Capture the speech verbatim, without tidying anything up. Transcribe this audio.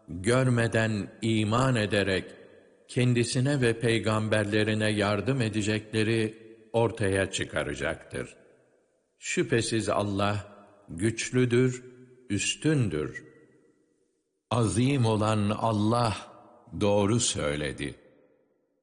görmeden iman ederek kendisine ve peygamberlerine yardım edecekleri ortaya çıkaracaktır. Şüphesiz Allah güçlüdür, üstündür. Azim olan Allah doğru söyledi.